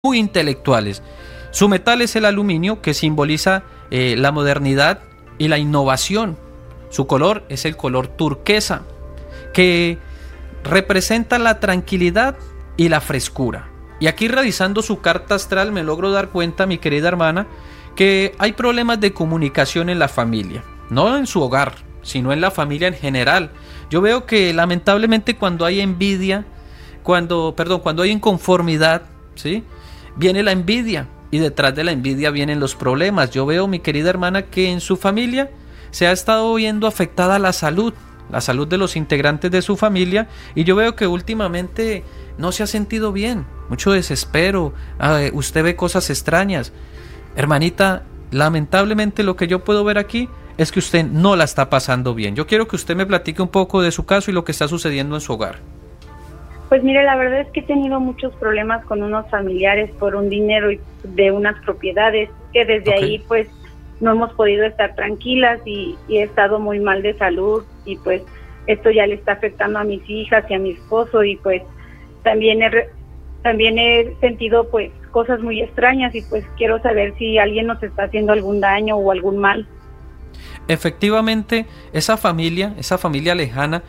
muy intelectuales. Su metal es el aluminio, que simboliza la modernidad y la innovación. Su color es el color turquesa, que representa la tranquilidad y la frescura. Y aquí, revisando su carta astral, me logro dar cuenta, mi querida hermana, que hay problemas de comunicación en la familia, no en su hogar, sino en la familia en general. Yo veo que lamentablemente cuando hay envidia, cuando hay inconformidad, ¿sí?, viene la envidia, y detrás de la envidia vienen los problemas. Yo veo, mi querida hermana, que en su familia se ha estado viendo afectada la salud de los integrantes de su familia, y yo veo que últimamente no se ha sentido bien, mucho desespero, usted ve cosas extrañas. Hermanita, lamentablemente lo que yo puedo ver aquí es que usted no la está pasando bien. Yo quiero que usted me platique un poco de su caso y lo que está sucediendo en su hogar. Pues mire, la verdad es que he tenido muchos problemas con unos familiares por un dinero y de unas propiedades, que desde ahí pues no hemos podido estar tranquilas, y he estado muy mal de salud, y pues esto ya le está afectando a mis hijas y a mi esposo, y pues también he sentido pues cosas muy extrañas, y pues quiero saber si alguien nos está haciendo algún daño o algún mal. Efectivamente, esa familia lejana,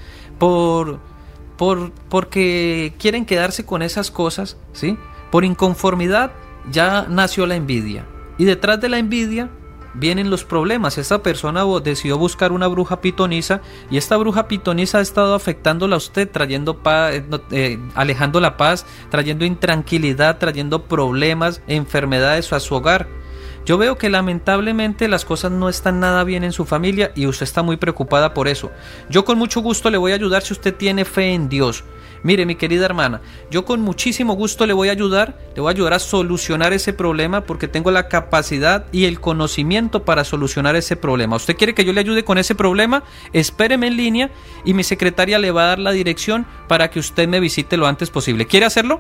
porque quieren quedarse con esas cosas, ¿sí?, por inconformidad, ya nació la envidia, y detrás de la envidia vienen los problemas. Esta persona decidió buscar una bruja pitonisa, y esta bruja pitonisa ha estado afectándola a usted, trayendo paz, alejando la paz, trayendo intranquilidad, trayendo problemas, enfermedades a su hogar. Yo veo que lamentablemente las cosas no están nada bien en su familia, y usted está muy preocupada por eso. Yo con mucho gusto le voy a ayudar si usted tiene fe en Dios. Mire, mi querida hermana, yo con muchísimo gusto le voy a ayudar a solucionar ese problema, porque tengo la capacidad y el conocimiento para solucionar ese problema. ¿Usted quiere que yo le ayude con ese problema? Espéreme en línea y mi secretaria le va a dar la dirección para que usted me visite lo antes posible. ¿Quiere hacerlo?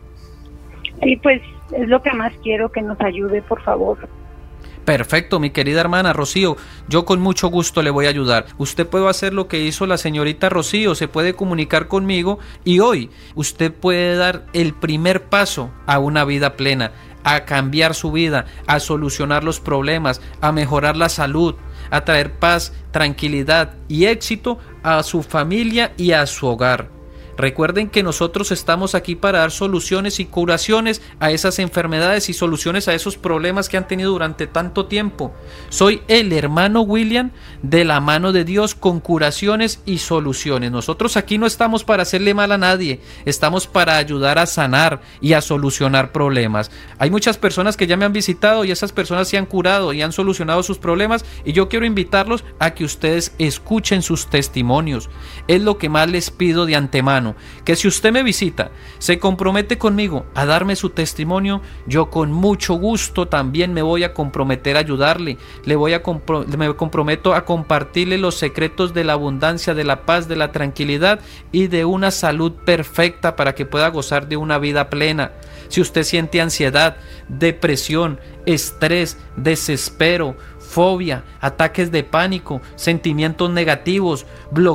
Sí, pues es lo que más quiero, que nos ayude, por favor. Perfecto, mi querida hermana Rocío, yo con mucho gusto le voy a ayudar. Usted puede hacer lo que hizo la señorita Rocío, se puede comunicar conmigo, y hoy usted puede dar el primer paso a una vida plena, a cambiar su vida, a solucionar los problemas, a mejorar la salud, a traer paz, tranquilidad y éxito a su familia y a su hogar. Recuerden que nosotros estamos aquí para dar soluciones y curaciones a esas enfermedades y soluciones a esos problemas que han tenido durante tanto tiempo. Soy el hermano William, de la mano de Dios, con curaciones y soluciones. Nosotros aquí no estamos para hacerle mal a nadie, estamos para ayudar a sanar y a solucionar problemas. Hay muchas personas que ya me han visitado, y esas personas se han curado y han solucionado sus problemas, y yo quiero invitarlos a que ustedes escuchen sus testimonios. Es lo que más les pido de antemano, que si usted me visita, se compromete conmigo a darme su testimonio, yo con mucho gusto también me voy a comprometer a ayudarle. Me comprometo a compartirle los secretos de la abundancia, de la paz, de la tranquilidad y de una salud perfecta, para que pueda gozar de una vida plena. Si usted siente ansiedad, depresión, estrés, desespero, fobia, ataques de pánico, sentimientos negativos,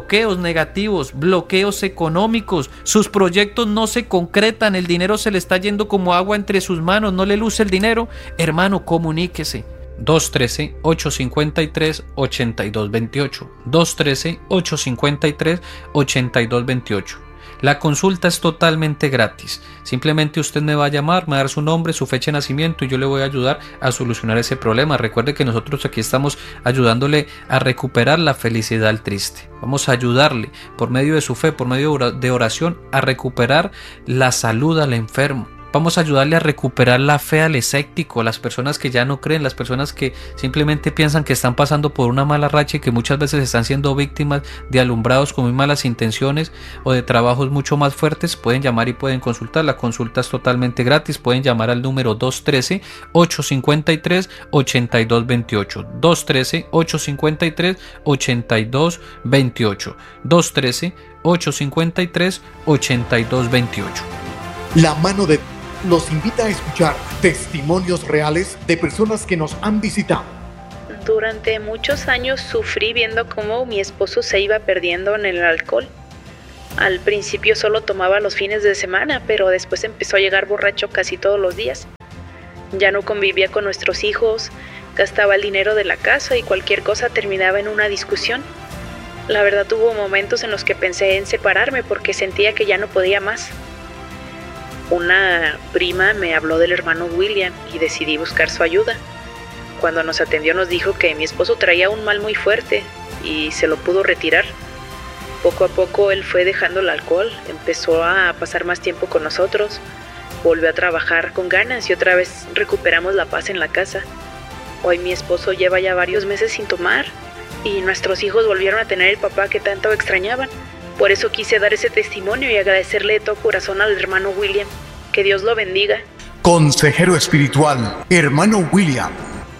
bloqueos económicos, sus proyectos no se concretan, el dinero se le está yendo como agua entre sus manos, no le luce el dinero, hermano, comuníquese. 213-853-8228, 213-853-8228. La consulta es totalmente gratis. Simplemente usted me va a llamar, me va a dar su nombre, su fecha de nacimiento, y yo le voy a ayudar a solucionar ese problema. Recuerde que nosotros aquí estamos ayudándole a recuperar la felicidad al triste. Vamos a ayudarle por medio de su fe, por medio de oración, a recuperar la salud al enfermo. Vamos a ayudarle a recuperar la fe al escéptico, las personas que ya no creen, las personas que simplemente piensan que están pasando por una mala racha y que muchas veces están siendo víctimas de alumbrados con muy malas intenciones o de trabajos mucho más fuertes. Pueden llamar y pueden consultar. La consulta es totalmente gratis. Pueden llamar al número 213-853-8228, 213-853-8228, 213-853-8228. La mano de nos invita a escuchar testimonios reales de personas que nos han visitado. Durante muchos años sufrí viendo cómo mi esposo se iba perdiendo en el alcohol. Al principio solo tomaba los fines de semana, pero después empezó a llegar borracho casi todos los días. Ya no convivía con nuestros hijos, gastaba el dinero de la casa y cualquier cosa terminaba en una discusión. La verdad, hubo momentos en los que pensé en separarme porque sentía que ya no podía más. Una prima me habló del hermano William y decidí buscar su ayuda. Cuando nos atendió nos dijo que mi esposo traía un mal muy fuerte y se lo pudo retirar. Poco a poco él fue dejando el alcohol, empezó a pasar más tiempo con nosotros, volvió a trabajar con ganas y otra vez recuperamos la paz en la casa. Hoy mi esposo lleva ya varios meses sin tomar y nuestros hijos volvieron a tener el papá que tanto extrañaban. Por eso quise dar ese testimonio y agradecerle de todo corazón al hermano William. Que Dios lo bendiga. Consejero espiritual, hermano William.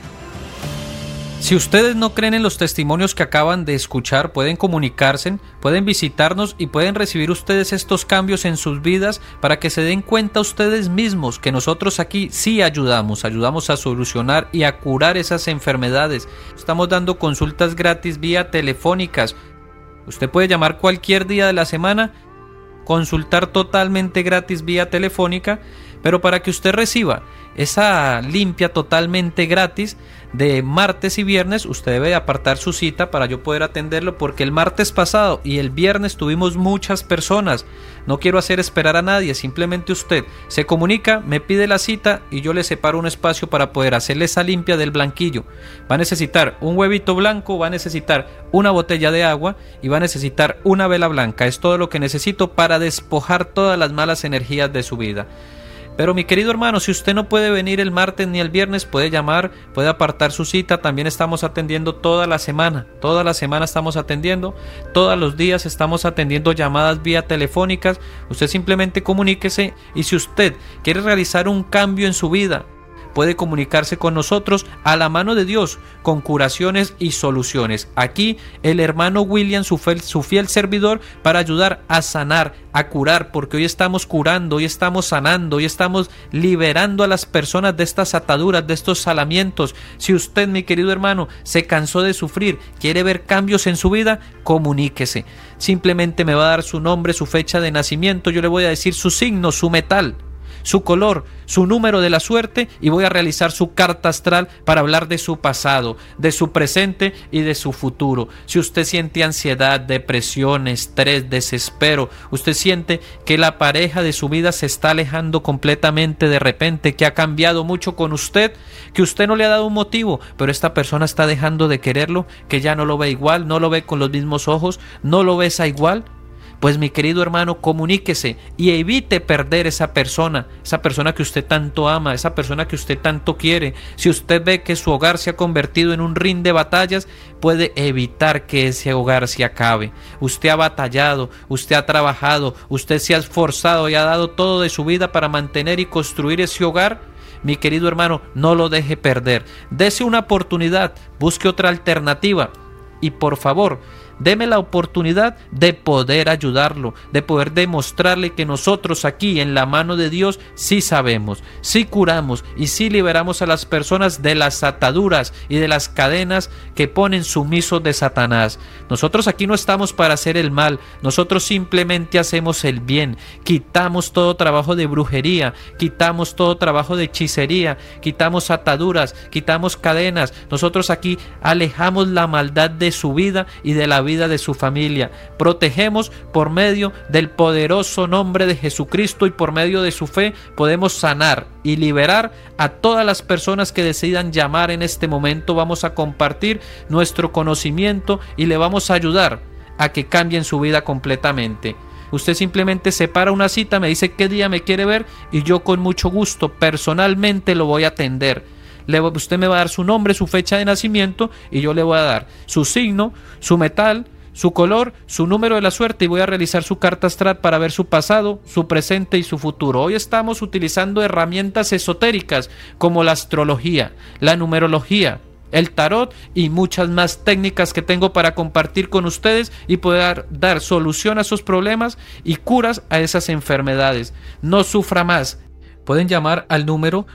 Si ustedes no creen en los testimonios que acaban de escuchar, pueden comunicarse, pueden visitarnos y pueden recibir ustedes estos cambios en sus vidas para que se den cuenta ustedes mismos que nosotros aquí sí ayudamos a solucionar y a curar esas enfermedades. Estamos dando consultas gratis vía telefónicas. Usted puede llamar cualquier día de la semana, consultar totalmente gratis vía telefónica, pero para que usted reciba esa limpia totalmente gratis de martes y viernes, usted debe apartar su cita para yo poder atenderlo, porque el martes pasado y el viernes tuvimos muchas personas. No quiero hacer esperar a nadie, simplemente usted se comunica, me pide la cita y yo le separo un espacio para poder hacerle esa limpia del blanquillo. Va a necesitar un huevito blanco, va a necesitar una botella de agua y va a necesitar una vela blanca. Es todo lo que necesito para despojar todas las malas energías de su vida. Pero mi querido hermano, si usted no puede venir el martes ni el viernes, puede llamar, puede apartar su cita. También estamos atendiendo toda la semana estamos atendiendo, todos los días estamos atendiendo llamadas vía telefónicas. Usted simplemente comuníquese y si usted quiere realizar un cambio en su vida, puede comunicarse con nosotros a la mano de Dios con curaciones y soluciones. Aquí el hermano William, su fiel servidor, para ayudar a sanar, a curar, porque hoy estamos curando, hoy estamos sanando, hoy estamos liberando a las personas de estas ataduras, de estos salamientos. Si usted, mi querido hermano, se cansó de sufrir, quiere ver cambios en su vida, comuníquese. Simplemente me va a dar su nombre, su fecha de nacimiento, yo le voy a decir su signo, su metal, su color, su número de la suerte y voy a realizar su carta astral para hablar de su pasado, de su presente y de su futuro. Si usted siente ansiedad, depresión, estrés, desespero, usted siente que la pareja de su vida se está alejando completamente de repente, que ha cambiado mucho con usted, que usted no le ha dado un motivo, pero esta persona está dejando de quererlo, que ya no lo ve igual, no lo ve con los mismos ojos, no lo besa igual, pues mi querido hermano, comuníquese y evite perder esa persona que usted tanto ama, esa persona que usted tanto quiere. Si usted ve que su hogar se ha convertido en un ring de batallas, puede evitar que ese hogar se acabe. Usted ha batallado, usted ha trabajado, usted se ha esforzado y ha dado todo de su vida para mantener y construir ese hogar. Mi querido hermano, no lo deje perder. Dese una oportunidad, busque otra alternativa y por favor, deme la oportunidad de poder ayudarlo, de poder demostrarle que nosotros aquí en la mano de Dios sí sabemos, sí curamos y sí liberamos a las personas de las ataduras y de las cadenas que ponen sumisos de Satanás. Nosotros aquí no estamos para hacer el mal, nosotros simplemente hacemos el bien, quitamos todo trabajo de brujería, quitamos todo trabajo de hechicería, quitamos ataduras, quitamos cadenas. Nosotros aquí alejamos la maldad de su vida y de la vida de su familia. Protegemos por medio del poderoso nombre de Jesucristo y por medio de su fe podemos sanar y liberar a todas las personas que decidan llamar en este momento. Vamos a compartir nuestro conocimiento y le vamos a ayudar a que cambien su vida completamente. Usted simplemente separa una cita, me dice qué día me quiere ver y yo con mucho gusto personalmente lo voy a atender. Usted me va a dar su nombre, su fecha de nacimiento y yo le voy a dar su signo, su metal, su color, su número de la suerte y voy a realizar su carta astral para ver su pasado, su presente y su futuro. Hoy estamos utilizando herramientas esotéricas como la astrología, la numerología, el tarot y muchas más técnicas que tengo para compartir con ustedes y poder dar solución a esos problemas y curas a esas enfermedades. No sufra más. Pueden llamar al número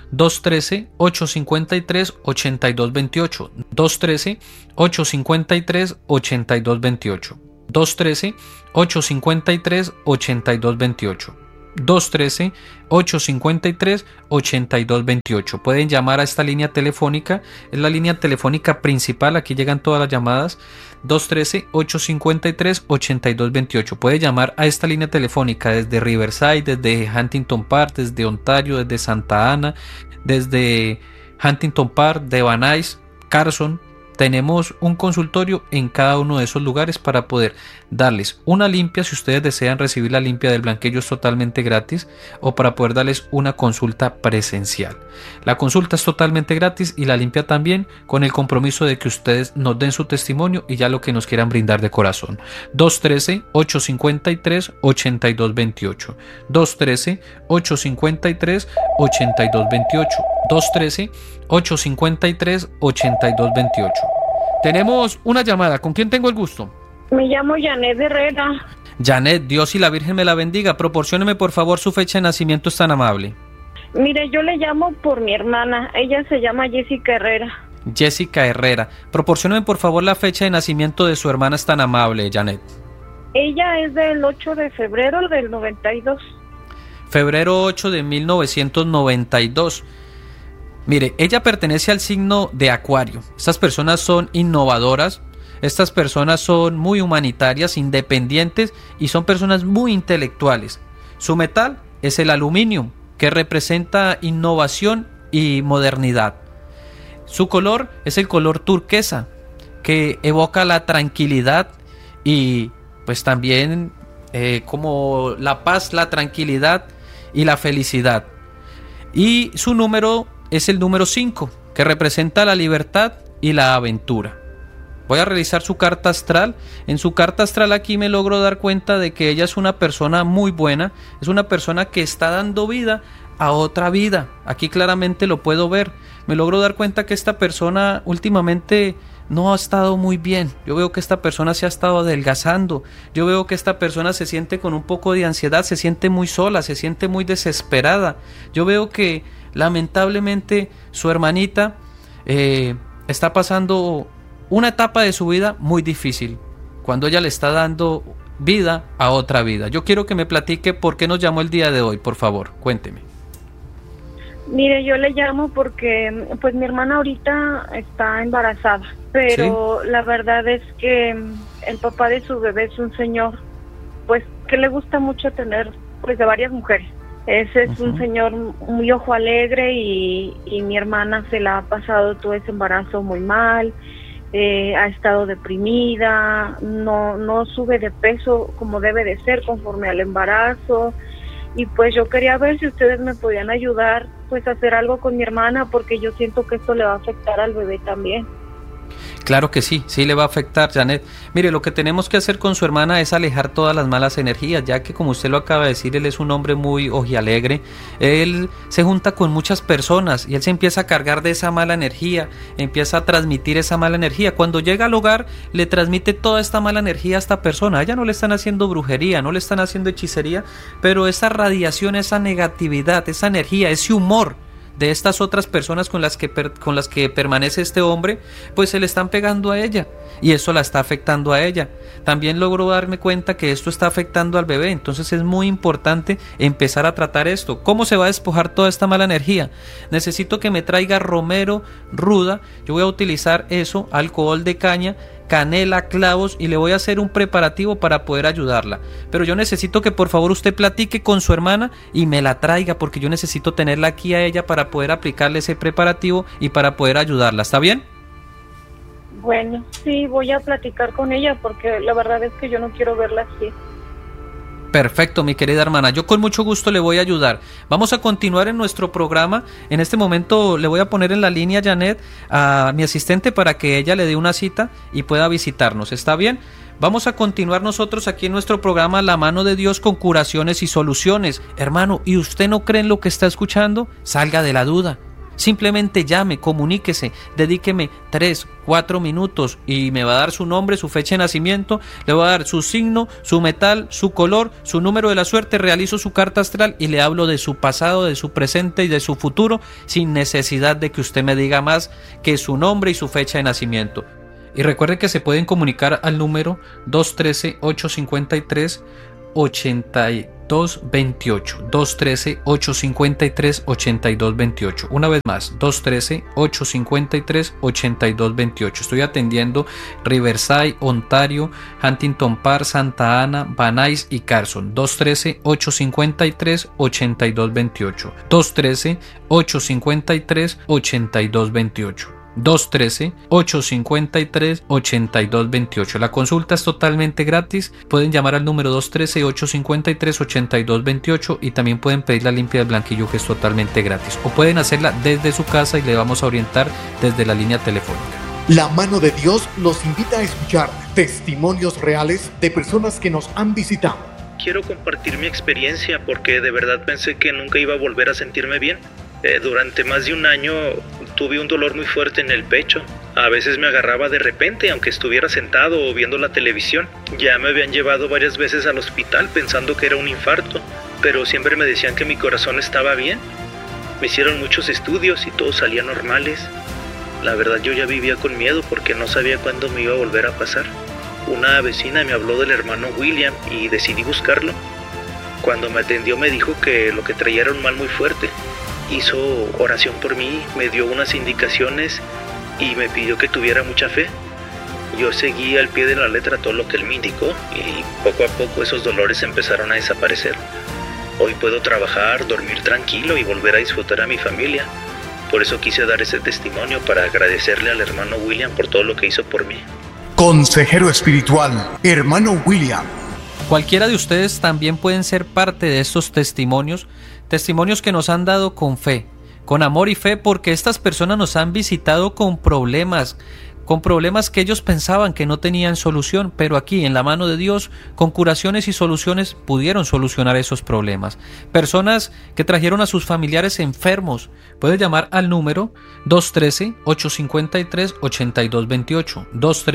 213-853-8228. 213-853-8228. 213-853-8228. 213-853-8228. Pueden llamar a esta línea telefónica, es la línea telefónica principal, aquí llegan todas las llamadas. 213-853-8228. Puede llamar a esta línea telefónica desde Riverside, desde Huntington Park, desde Ontario, desde Santa Ana, desde Huntington Park, de Van Nuys, Carson. Tenemos un consultorio en cada uno de esos lugares para poder darles una limpia, si ustedes desean recibir la limpia del blanquillo es totalmente gratis, o para poder darles una consulta presencial. La consulta es totalmente gratis y la limpia también, con el compromiso de que ustedes nos den su testimonio y ya lo que nos quieran brindar de corazón. 213-853-8228. 213-853-8228. 213-853-8228. Tenemos una llamada. ¿Con quién tengo el gusto? Me llamo Janet Herrera. Janet, Dios y la Virgen me la bendiga. Proporcióneme por favor su fecha de nacimiento, es tan amable. Mire, yo le llamo por mi hermana. Ella se llama Jessica Herrera. Jessica Herrera. Proporcióneme por favor la fecha de nacimiento de su hermana, es tan amable, Janet. Ella es del 8 de febrero del 92. Febrero 8 de 1992. Mire, ella pertenece al signo de Acuario. Estas personas son innovadoras, estas personas son muy humanitarias, independientes y son personas muy intelectuales. Su metal es el aluminio, que representa innovación y modernidad. Su color es el color turquesa, que evoca la tranquilidad y pues también como la paz, la tranquilidad y la felicidad. Y su número es el número 5, que representa la libertad y la aventura. Voy a realizar su carta astral. En su carta astral aquí me logro dar cuenta de que ella es una persona muy buena, es una persona que está dando vida a otra vida. Aquí claramente lo puedo ver. Me logro dar cuenta que esta persona últimamente no ha estado muy bien. Yo veo que esta persona se ha estado adelgazando. Yo veo que esta persona se siente con un poco de ansiedad, se siente muy sola, se siente muy desesperada. Yo veo que lamentablemente su hermanita está pasando una etapa de su vida muy difícil, cuando ella le está dando vida a otra vida. Yo quiero que me platique por qué nos llamó el día de hoy, por favor, cuénteme. Mire, yo le llamo porque pues mi hermana ahorita está embarazada, pero ¿sí? La verdad es que el papá de su bebé es un señor pues que le gusta mucho tener pues de varias mujeres. Ese es un señor muy ojo alegre y mi hermana se la ha pasado todo ese embarazo muy mal, ha estado deprimida, no sube de peso como debe de ser conforme al embarazo. Y pues yo quería ver si ustedes me podían ayudar pues a hacer algo con mi hermana, porque yo siento que esto le va a afectar al bebé también. Claro que sí, sí le va a afectar, Janet. Mire, lo que tenemos que hacer con su hermana es alejar todas las malas energías, ya que como usted lo acaba de decir, él es un hombre muy ojialegre. Él se junta con muchas personas y él se empieza a cargar de esa mala energía, empieza a transmitir esa mala energía. Cuando llega al hogar, le transmite toda esta mala energía a esta persona. A ella no le están haciendo brujería, no le están haciendo hechicería, pero esa radiación, esa negatividad, esa energía, ese humor de estas otras personas con las que permanece este hombre, pues se le están pegando a ella y eso la está afectando a ella. También logro darme cuenta que esto está afectando al bebé, entonces es muy importante empezar a tratar esto. ¿Cómo se va a despojar toda esta mala energía? Necesito que me traiga romero ruda. Yo voy a utilizar eso, alcohol de caña, canela, clavos, y le voy a hacer un preparativo para poder ayudarla. Pero yo necesito que por favor usted platique con su hermana y me la traiga, porque yo necesito tenerla aquí a ella para poder aplicarle ese preparativo y para poder ayudarla. ¿Está bien? Bueno, sí, voy a platicar con ella porque la verdad es que yo no quiero verla así. Perfecto, mi querida hermana, yo con mucho gusto le voy a ayudar. Vamos a continuar en nuestro programa. En este momento le voy a poner en la línea, Janet, a mi asistente para que ella le dé una cita y pueda visitarnos. ¿Está bien? Vamos a continuar nosotros aquí en nuestro programa La Mano de Dios con curaciones y soluciones. Hermano, ¿y usted no cree en lo que está escuchando? Salga de la duda. Simplemente llame, comuníquese, dedíqueme 3-4 minutos y me va a dar su nombre, su fecha de nacimiento, le va a dar su signo, su metal, su color, su número de la suerte, realizo su carta astral y le hablo de su pasado, de su presente y de su futuro sin necesidad de que usted me diga más que su nombre y su fecha de nacimiento. Y recuerde que se pueden comunicar al número 213-853-8228. 213-853-8228. Una vez más, 213-853-8228. Estoy atendiendo Riverside, Ontario, Huntington Park, Santa Ana, Van Nuys y Carson. 213-853-8228. 213-853-8228. 213-853-8228. La consulta es totalmente gratis. Pueden llamar al número 213-853-8228 y también pueden pedir la limpia del blanquillo, que es totalmente gratis, o pueden hacerla desde su casa y le vamos a orientar desde la línea telefónica. La mano de Dios los invita a escuchar testimonios reales de personas que nos han visitado. Quiero compartir mi experiencia porque de verdad pensé que nunca iba a volver a sentirme bien. Durante más de un año tuve un dolor muy fuerte en el pecho. A veces me agarraba de repente, aunque estuviera sentado o viendo la televisión. Ya me habían llevado varias veces al hospital pensando que era un infarto, pero siempre me decían que mi corazón estaba bien. Me hicieron muchos estudios y todos salían normales. La verdad, yo ya vivía con miedo porque no sabía cuándo me iba a volver a pasar. Una vecina me habló del hermano William y decidí buscarlo. Cuando me atendió me dijo que lo que traía era un mal muy fuerte. Hizo oración por mí, me dio unas indicaciones y me pidió que tuviera mucha fe. Yo seguí al pie de la letra todo lo que él me indicó y poco a poco esos dolores empezaron a desaparecer. Hoy puedo trabajar, dormir tranquilo y volver a disfrutar a mi familia. Por eso quise dar ese testimonio para agradecerle al hermano William por todo lo que hizo por mí. Consejero espiritual, hermano William. Cualquiera de ustedes también pueden ser parte de estos testimonios que nos han dado con fe, con amor y fe, porque estas personas nos han visitado con problemas que ellos pensaban que no tenían solución, pero aquí en la mano de Dios, con curaciones y soluciones, pudieron solucionar esos problemas. Personas que trajeron a sus familiares enfermos. Puede llamar al número 213-853-8228.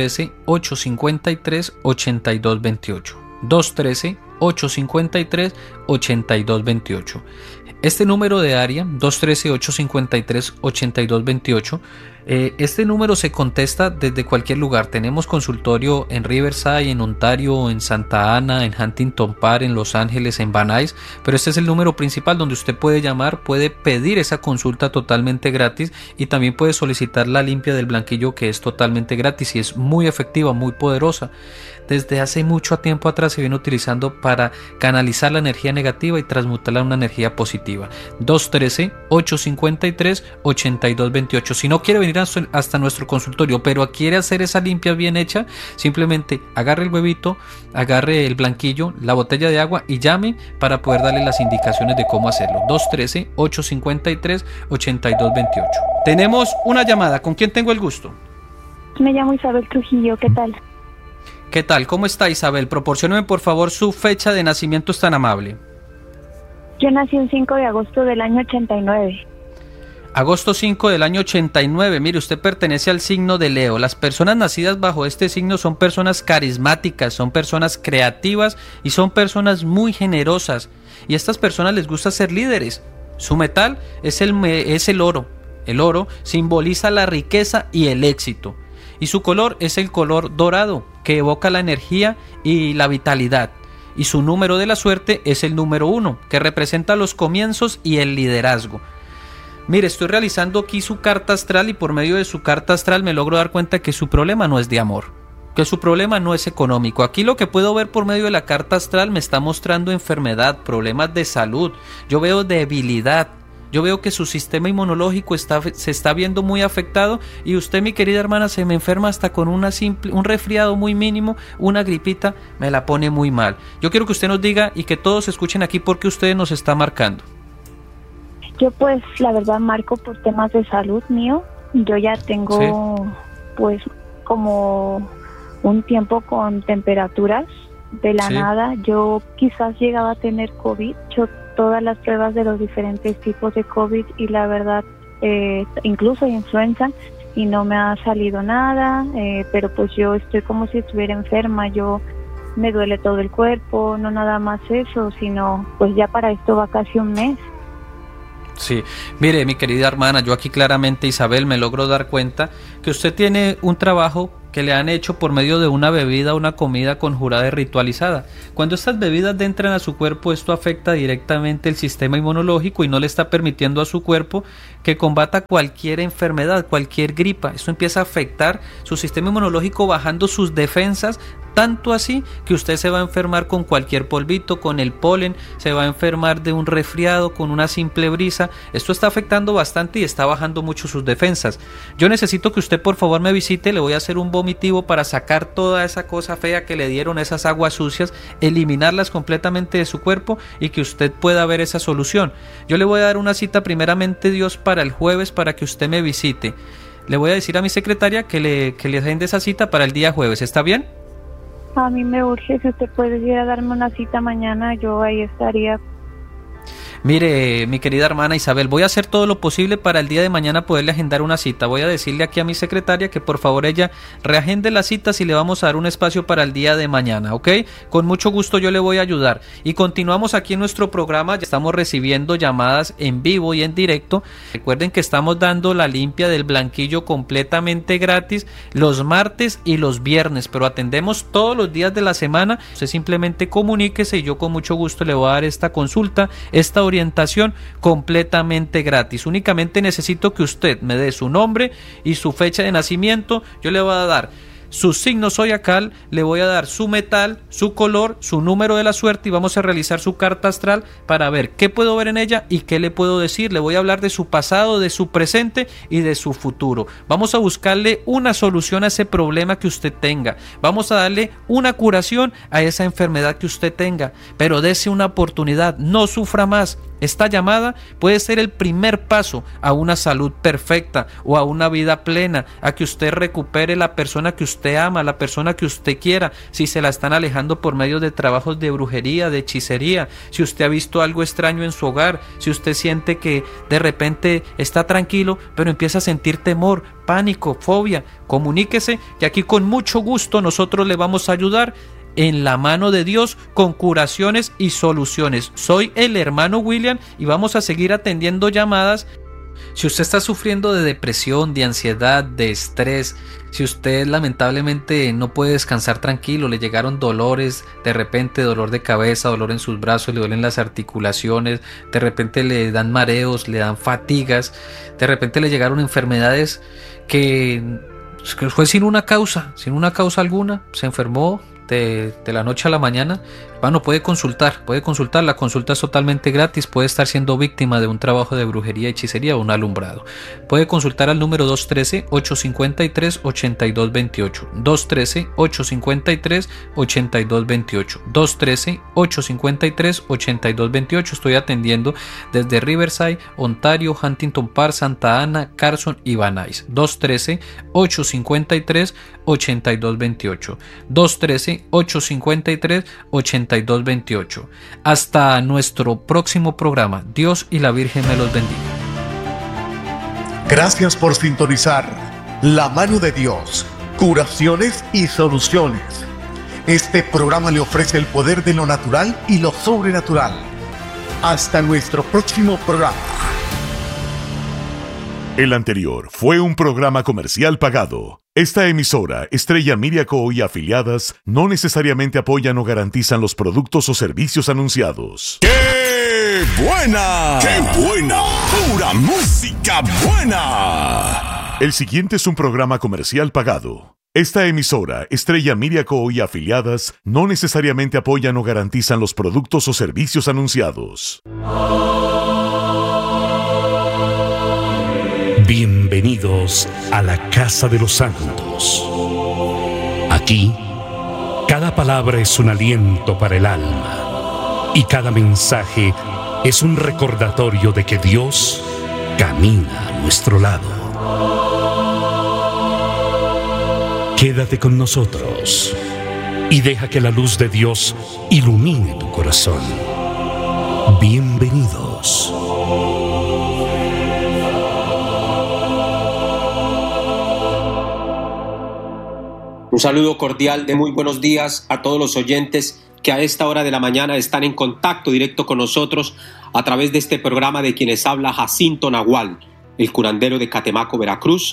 213-853-8228. 213-853-8228. Este número de área, 213-853-8228, este número se contesta desde cualquier lugar. Tenemos consultorio en Riverside, en Ontario, en Santa Ana, en Huntington Park, en Los Ángeles, en Van Nuys, pero este es el número principal donde usted puede llamar, puede pedir esa consulta totalmente gratis y también puede solicitar la limpia del blanquillo, que es totalmente gratis y es muy efectiva, muy poderosa. Desde hace mucho tiempo atrás se viene utilizando para canalizar la energía negativa y transmutarla en una energía positiva. 213-853-8228. Si no quiere venir hasta nuestro consultorio, pero quiere hacer esa limpia bien hecha, simplemente agarre el huevito, agarre el blanquillo, la botella de agua y llame para poder darle las indicaciones de cómo hacerlo. 213-853-8228. Tenemos una llamada. ¿Con quién tengo el gusto? Me llamo Isabel Trujillo. ¿Qué tal? ¿Qué tal? ¿Cómo está, Isabel? Proporcióneme por favor su fecha de nacimiento, es tan amable. Yo nací el 5 de agosto del año 89. Agosto 5 del año 89. Mire, usted pertenece al signo de Leo. Las personas nacidas bajo este signo son personas carismáticas, son personas creativas y son personas muy generosas. Y a estas personas les gusta ser líderes. Su metal es el oro. El oro simboliza la riqueza y el éxito. Y su color es el color dorado, que evoca la energía y la vitalidad. Y su número de la suerte es el número 1, que representa los comienzos y el liderazgo. Mire, estoy realizando aquí su carta astral y por medio de su carta astral me logro dar cuenta que su problema no es de amor, que su problema no es económico. Aquí lo que puedo ver por medio de la carta astral me está mostrando enfermedad, problemas de salud. Yo veo debilidad. Yo veo que su sistema inmunológico se está viendo muy afectado y usted, mi querida hermana, se me enferma hasta con un resfriado muy mínimo, una gripita, me la pone muy mal. Yo quiero que usted nos diga y que todos escuchen aquí por qué usted nos está marcando. Yo pues la verdad marco por temas de salud mío. Yo ya tengo pues como un tiempo con temperaturas de la nada. Yo quizás llegaba a tener COVID. Yo todas las pruebas de los diferentes tipos de COVID y la verdad incluso influenza y no me ha salido nada, pero pues yo estoy como si estuviera enferma. Yo me duele todo el cuerpo, no nada más eso, sino pues ya para esto va casi un mes. Sí, mire, mi querida hermana, yo aquí claramente, Isabel, me logro dar cuenta que usted tiene un trabajo que le han hecho por medio de una bebida o una comida conjurada y ritualizada. Cuando estas bebidas entran a su cuerpo, esto afecta directamente el sistema inmunológico y no le está permitiendo a su cuerpo que combata cualquier enfermedad, cualquier gripa. Esto empieza a afectar su sistema inmunológico, bajando sus defensas, tanto así que usted se va a enfermar con cualquier polvito, con el polen, se va a enfermar de un resfriado, con una simple brisa. Esto está afectando bastante y está bajando mucho sus defensas. Yo necesito que usted por favor me visite, le voy a hacer un vomitivo para sacar toda esa cosa fea que le dieron, esas aguas sucias, eliminarlas completamente de su cuerpo y que usted pueda ver esa solución. Yo le voy a dar una cita primeramente Dios para el jueves para que usted me visite. Le voy a decir a mi secretaria que le agende esa cita para el día jueves, ¿está bien? A mí me urge, si usted puede ir a darme una cita mañana, yo ahí estaría. Mire, mi querida hermana Isabel, voy a hacer todo lo posible para el día de mañana poderle agendar una cita. Voy a decirle aquí a mi secretaria que por favor ella reagende las citas y le vamos a dar un espacio para el día de mañana, ¿ok? Con mucho gusto yo le voy a ayudar. Y continuamos aquí en nuestro programa, ya estamos recibiendo llamadas en vivo y en directo. Recuerden que estamos dando la limpia del blanquillo completamente gratis los martes y los viernes, pero atendemos todos los días de la semana. Usted simplemente comuníquese y yo con mucho gusto le voy a dar esta consulta, esta orientación completamente gratis. Únicamente necesito que usted me dé su nombre y su fecha de nacimiento. Yo le voy a dar su signo zodiacal, le voy a dar su metal, su color, su número de la suerte y vamos a realizar su carta astral para ver qué puedo ver en ella y qué le puedo decir. Le voy a hablar de su pasado, de su presente y de su futuro. Vamos a buscarle una solución a ese problema que usted tenga. Vamos a darle una curación a esa enfermedad que usted tenga, pero dése una oportunidad, no sufra más. Esta llamada puede ser el primer paso a una salud perfecta o a una vida plena, a que usted recupere la persona que usted ama, la persona que usted quiera. Si se la están alejando por medio de trabajos de brujería, de hechicería, si usted ha visto algo extraño en su hogar, si usted siente que de repente está tranquilo pero empieza a sentir temor, pánico, fobia, comuníquese que aquí con mucho gusto nosotros le vamos a ayudar en la mano de Dios con curaciones y soluciones. Soy el hermano William y vamos a seguir atendiendo llamadas. Si usted está sufriendo de depresión, de ansiedad, de estrés, si usted lamentablemente no puede descansar tranquilo, le llegaron dolores, de repente dolor de cabeza, dolor en sus brazos, le duelen las articulaciones, de repente le dan mareos, le dan fatigas, de repente le llegaron enfermedades que fue sin una causa alguna, se enfermó de la noche a la mañana. Bueno, puede consultar, la consulta es totalmente gratis, puede estar siendo víctima de un trabajo de brujería, hechicería o un alumbrado. Puede consultar al número 213-853-8228, 213-853-8228, 213-853-8228. Estoy atendiendo desde Riverside, Ontario, Huntington Park, Santa Ana, Carson y Van Nuys. 213-853-8228, 213-853-8228. Hasta nuestro próximo programa. Dios y la Virgen me los bendiga. Gracias por sintonizar La Mano de Dios, curaciones y soluciones. Este programa le ofrece el poder de lo natural y lo sobrenatural. Hasta nuestro próximo programa. El anterior fue un programa comercial pagado. Esta emisora, Estrella Media Co. y afiliadas, no necesariamente apoyan o garantizan los productos o servicios anunciados. ¡Qué buena! ¡Qué buena! ¡Pura música buena! El siguiente es un programa comercial pagado. Esta emisora, Estrella Media Co. y afiliadas, no necesariamente apoyan o garantizan los productos o servicios anunciados. Bienvenidos a la Casa de los Santos. Aquí, cada palabra es un aliento para el alma y cada mensaje es un recordatorio de que Dios camina a nuestro lado. Quédate con nosotros y deja que la luz de Dios ilumine tu corazón. Bienvenidos. Un saludo cordial de muy buenos días a todos los oyentes que a esta hora de la mañana están en contacto directo con nosotros a través de este programa de quienes habla Jacinto Nahual, el curandero de Catemaco, Veracruz,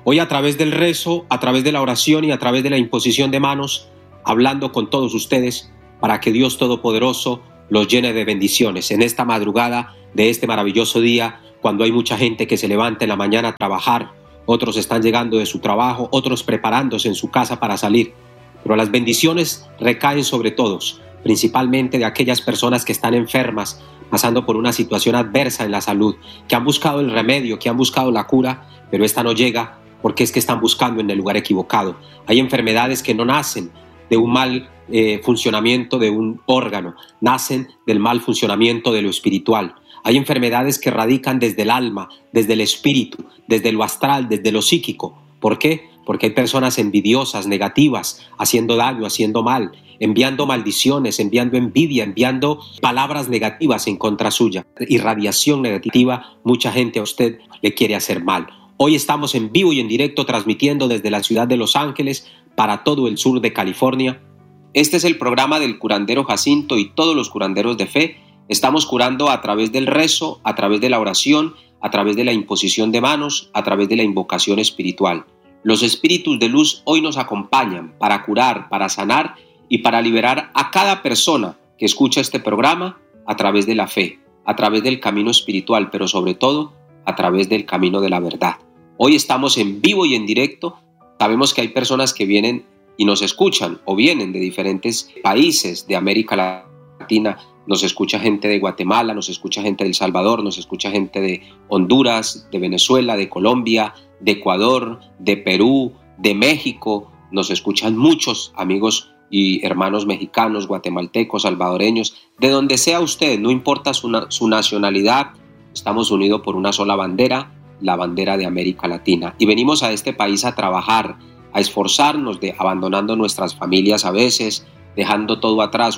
Hoy a través del rezo, a través de la oración y a través de la imposición de manos, hablando con todos ustedes para que Dios Todopoderoso los llene de bendiciones en esta madrugada de este maravilloso día, cuando hay mucha gente que se levanta en la mañana a trabajar, otros están llegando de su trabajo, otros preparándose en su casa para salir. Pero las bendiciones recaen sobre todos, principalmente de aquellas personas que están enfermas, pasando por una situación adversa en la salud, que han buscado el remedio, que han buscado la cura, pero esta no llega porque es que están buscando en el lugar equivocado. Hay enfermedades que no nacen de un mal funcionamiento de un órgano, nacen del mal funcionamiento de lo espiritual. Hay enfermedades que radican desde el alma, desde el espíritu, desde lo astral, desde lo psíquico. ¿Por qué? Porque hay personas envidiosas, negativas, haciendo daño, haciendo mal, enviando maldiciones, enviando envidia, enviando palabras negativas en contra suya, irradiación negativa. Mucha gente a usted le quiere hacer mal. Hoy estamos en vivo y en directo transmitiendo desde la ciudad de Los Ángeles para todo el sur de California. Este es el programa del curandero Jacinto y todos los curanderos de fe. Estamos curando a través del rezo, a través de la oración, a través de la imposición de manos, a través de la invocación espiritual. Los espíritus de luz hoy nos acompañan para curar, para sanar y para liberar a cada persona que escucha este programa a través de la fe, a través del camino espiritual, pero sobre todo a través del camino de la verdad. Hoy estamos en vivo y en directo. Sabemos que hay personas que vienen y nos escuchan o vienen de diferentes países de América Latina. Nos escucha gente de Guatemala, nos escucha gente de El Salvador, nos escucha gente de Honduras, de Venezuela, de Colombia, de Ecuador, de Perú, de México. Nos escuchan muchos amigos y hermanos mexicanos, guatemaltecos, salvadoreños, de donde sea usted, no importa su nacionalidad. Estamos unidos por una sola bandera, la bandera de América Latina. Y venimos a este país a trabajar, a esforzarnos, abandonando nuestras familias a veces, dejando todo atrás,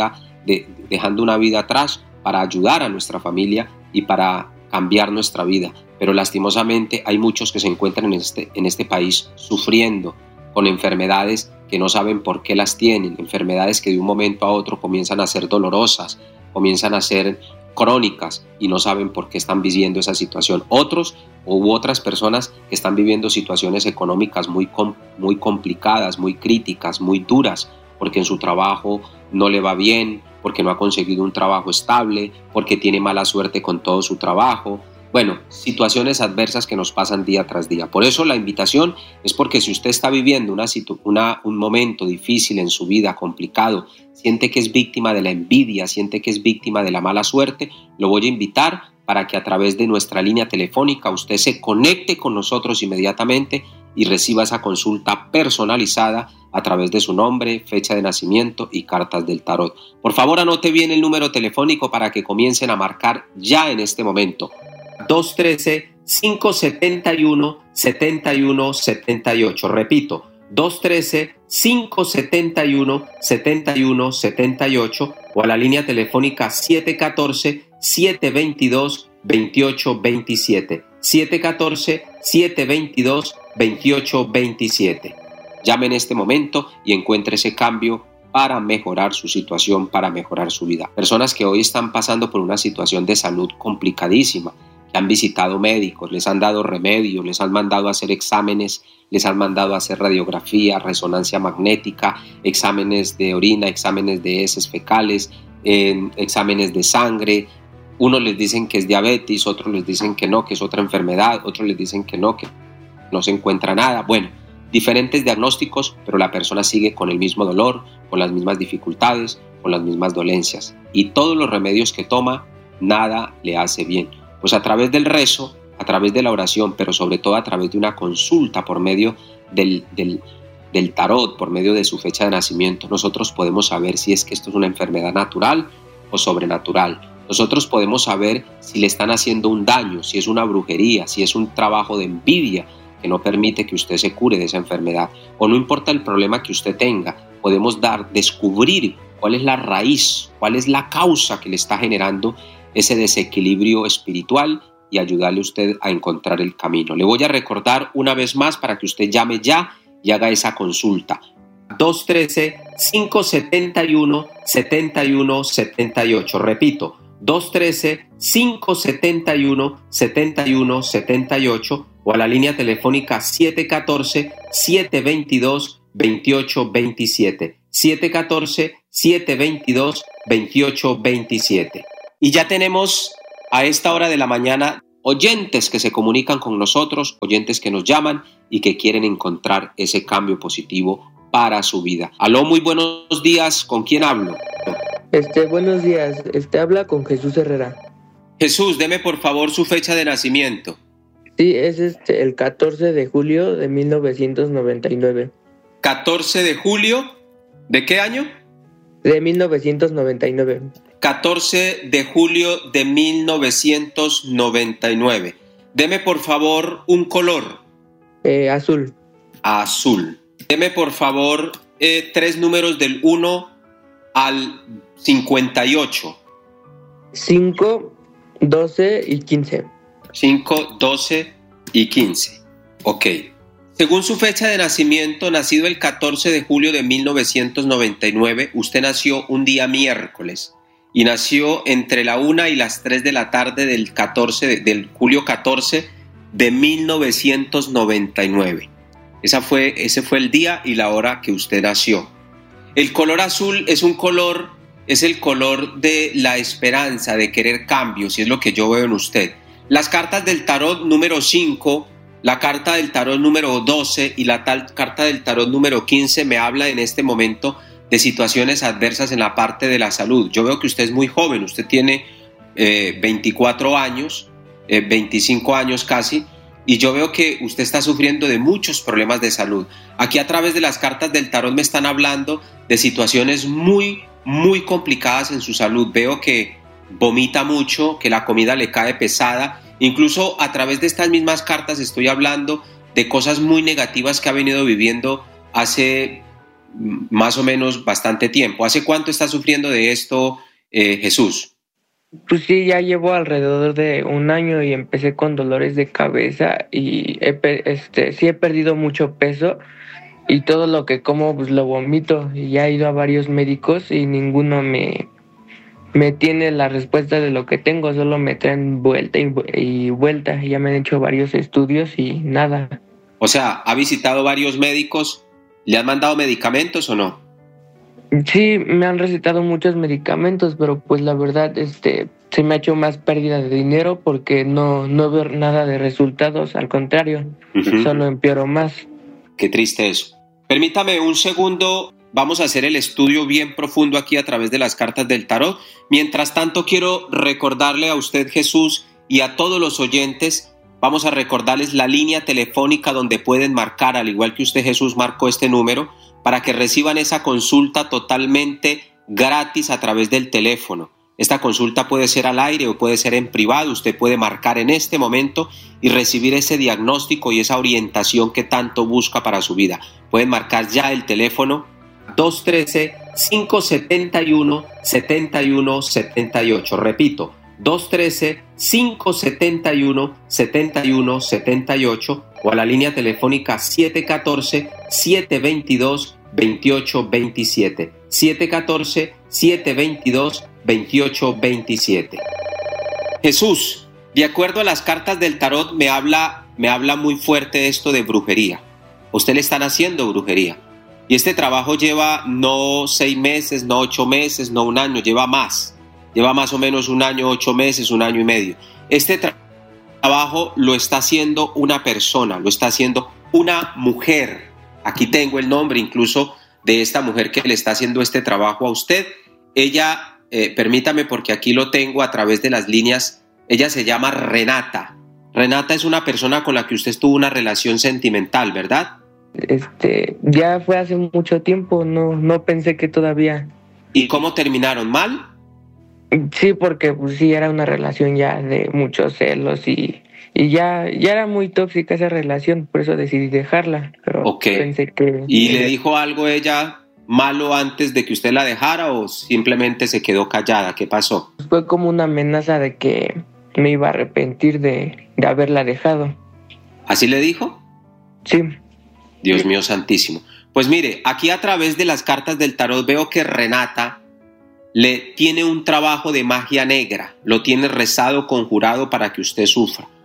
dejando una vida atrás para ayudar a nuestra familia y para cambiar nuestra vida. Pero lastimosamente hay muchos que se encuentran en este país sufriendo con enfermedades que no saben por qué las tienen, enfermedades que de un momento a otro comienzan a ser dolorosas, comienzan a ser crónicas y no saben por qué están viviendo esa situación. Otras personas que están viviendo situaciones económicas muy complicadas, muy críticas, muy duras, porque en su trabajo no le va bien, porque no ha conseguido un trabajo estable, porque tiene mala suerte con todo su trabajo. Bueno, situaciones adversas que nos pasan día tras día. Por eso la invitación es porque si usted está viviendo un momento difícil en su vida, complicado, siente que es víctima de la envidia, siente que es víctima de la mala suerte, lo voy a invitar para que a través de nuestra línea telefónica usted se conecte con nosotros inmediatamente y reciba esa consulta personalizada a través de su nombre, fecha de nacimiento y cartas del tarot. Por favor, anote bien el número telefónico para que comiencen a marcar ya en este momento. 213-571-7178. Repito, 213-571-7178 o a la línea telefónica 714-722-2827. 714-722-2827. Llame en este momento y encuentre ese cambio para mejorar su situación, para mejorar su vida. Personas que hoy están pasando por una situación de salud complicadísima, que han visitado médicos, les han dado remedios, les han mandado a hacer exámenes, les han mandado a hacer radiografía, resonancia magnética, exámenes de orina, exámenes de heces fecales, exámenes de sangre. Unos les dicen que es diabetes, otros les dicen que no, que es otra enfermedad, otros les dicen que no se encuentra nada. Bueno, diferentes diagnósticos, pero la persona sigue con el mismo dolor, con las mismas dificultades, con las mismas dolencias. Y todos los remedios que toma, nada le hace bien. Pues a través del rezo, a través de la oración, pero sobre todo a través de una consulta por medio del tarot, por medio de su fecha de nacimiento, nosotros podemos saber si es que esto es una enfermedad natural o sobrenatural. Nosotros podemos saber si le están haciendo un daño, si es una brujería, si es un trabajo de envidia que no permite que usted se cure de esa enfermedad. O no importa el problema que usted tenga, podemos descubrir cuál es la raíz, cuál es la causa que le está generando ese desequilibrio espiritual y ayudarle a usted a encontrar el camino. Le voy a recordar una vez más para que usted llame ya y haga esa consulta. 213-571-7178. Repito, 213-571-7178 o a la línea telefónica 714-722-2827. 714-722-2827. Y ya tenemos a esta hora de la mañana oyentes que se comunican con nosotros, oyentes que nos llaman y que quieren encontrar ese cambio positivo para su vida. Aló, muy buenos días, ¿con quién hablo? Buenos días, habla con Jesús Herrera. Jesús, deme por favor su fecha de nacimiento. Sí, es el 14 de julio de 1999. 14 de julio, ¿de qué año? De 1999. 14 de julio de 1999. Deme por favor un color. Azul. Azul. Deme por favor 3 números del 1 al 58. 5, 12 y 15. 5, 12 y 15. Ok. Según su fecha de nacimiento, nacido el 14 de julio de 1999, usted nació un día miércoles y nació entre la 1 y las 3 de la tarde del julio 14 de 1999. Ese fue el día y la hora que usted nació. El color azul es el color de la esperanza, de querer cambios, y es lo que yo veo en usted. Las cartas del tarot número 5, la carta del tarot número 12 y la carta del tarot número 15 me habla en este momento de situaciones adversas en la parte de la salud. Yo veo que usted es muy joven, usted tiene 24 años, 25 años casi, y yo veo que usted está sufriendo de muchos problemas de salud. Aquí a través de las cartas del tarot me están hablando de situaciones muy, muy complicadas en su salud. Veo que vomita mucho, que la comida le cae pesada. Incluso a través de estas mismas cartas estoy hablando de cosas muy negativas que ha venido viviendo hace más o menos bastante tiempo. ¿Hace cuánto está sufriendo de esto, Jesús? Pues sí, ya llevo alrededor de un año y empecé con dolores de cabeza y sí he perdido mucho peso y todo lo que como pues lo vomito, y ya he ido a varios médicos y ninguno me tiene la respuesta de lo que tengo, solo me traen vuelta y vuelta. Ya me han hecho varios estudios y nada. O sea, ¿ha visitado varios médicos? ¿Le han mandado medicamentos o no? Sí, me han recetado muchos medicamentos, pero pues la verdad se me ha hecho más pérdida de dinero porque no veo nada de resultados, al contrario, solo empeoro más. Qué triste eso. Permítame un segundo, vamos a hacer el estudio bien profundo aquí a través de las cartas del tarot. Mientras tanto, quiero recordarle a usted, Jesús, y a todos los oyentes, vamos a recordarles la línea telefónica donde pueden marcar, al igual que usted, Jesús, marcó este número, para que reciban esa consulta totalmente gratis a través del teléfono. Esta consulta puede ser al aire o puede ser en privado. Usted puede marcar en este momento y recibir ese diagnóstico y esa orientación que tanto busca para su vida. Pueden marcar ya el teléfono 213-571-7178. Repito, 213-571-7178 o a la línea telefónica 714-722-2827. 714-722-2827. Jesús, de acuerdo a las cartas del tarot, me habla muy fuerte esto de brujería. Usted le están haciendo brujería. Y este trabajo lleva no 6 meses, no 8 meses, no un año, lleva más. Lleva más o menos un año, 8 meses, un año y medio. Este trabajo lo está haciendo una persona, lo está haciendo una mujer. Aquí tengo el nombre incluso de esta mujer que le está haciendo este trabajo a usted. Ella, permítame porque aquí lo tengo a través de las líneas, ella se llama Renata. Renata es una persona con la que usted tuvo una relación sentimental, ¿verdad? Ya fue hace mucho tiempo, no pensé que todavía. ¿Y cómo terminaron? ¿Mal? Sí, porque pues sí, era una relación ya de muchos celos y ya era muy tóxica esa relación, por eso decidí dejarla. Pero pensé que... ¿Y le dijo algo ella malo antes de que usted la dejara o simplemente se quedó callada? ¿Qué pasó? Fue como una amenaza de que me iba a arrepentir de haberla dejado. ¿Así le dijo? Sí. Dios mío santísimo. Pues mire, aquí a través de las cartas del tarot veo que Renata le tiene un trabajo de magia negra, lo tiene rezado, conjurado para que usted sufra.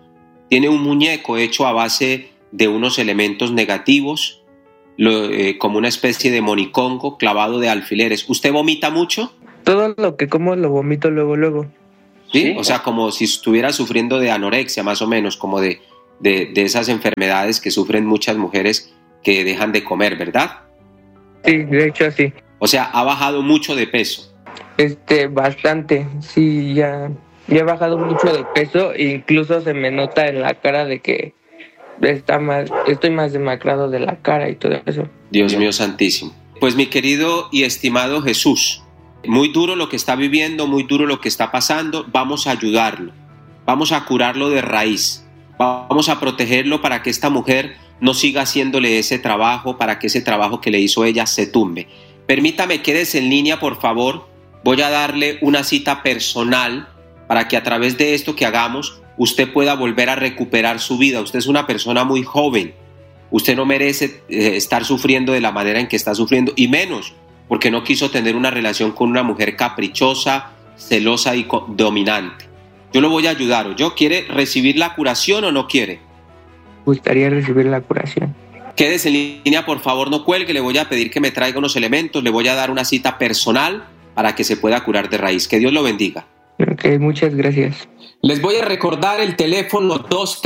tiene un muñeco hecho a base de unos elementos negativos, como una especie de monicongo clavado de alfileres. ¿Usted vomita mucho? Todo lo que como lo vomito luego. ¿Sí? O sea, como si estuviera sufriendo de anorexia, más o menos, como de esas enfermedades que sufren muchas mujeres que dejan de comer, ¿verdad? Sí, de hecho sí. O sea, ha bajado mucho de peso. Bastante, sí, ya he bajado mucho de peso e incluso se me nota en la cara de que estoy más demacrado de la cara y todo eso. Dios mío santísimo. Pues mi querido y estimado Jesús, muy duro lo que está viviendo, muy duro lo que está pasando, vamos a ayudarlo, vamos a curarlo de raíz, vamos a protegerlo para que esta mujer no siga haciéndole ese trabajo, para que ese trabajo que le hizo ella se tumbe. Permítame, quédese en línea, por favor. Voy a darle una cita personal para que a través de esto que hagamos usted pueda volver a recuperar su vida. Usted es una persona muy joven. Usted no merece estar sufriendo de la manera en que está sufriendo, y menos porque no quiso tener una relación con una mujer caprichosa, celosa y dominante. Yo lo voy a ayudar. ¿O yo quiere recibir la curación o no quiere? Gustaría recibir la curación. Quédese en línea, por favor, no cuelgue. Le voy a pedir que me traiga unos elementos. Le voy a dar una cita personal para que se pueda curar de raíz. Que Dios lo bendiga. Ok, muchas gracias. Les voy a recordar el teléfono